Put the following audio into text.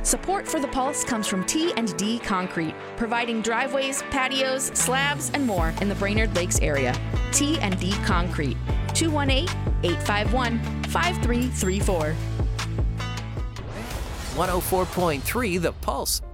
Support for The Pulse comes from T&D Concrete, providing driveways, patios, slabs, and more in the Brainerd Lakes area. T&D Concrete, 218-851-5334. 104.3 The Pulse.